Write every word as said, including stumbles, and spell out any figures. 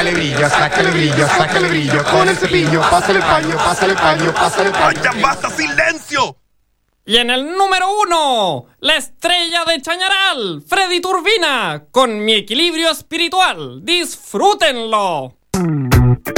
sácale brillo, sácale brillo, sácale brillo. Con el cepillo, pásale el paño, pásale el paño, pásale el paño. ¡Ay, ya basta! ¡Silencio! Y en el número uno, la estrella de Chañaral, Freddy Turbina, con Mi Equilibrio Espiritual. ¡Disfrútenlo!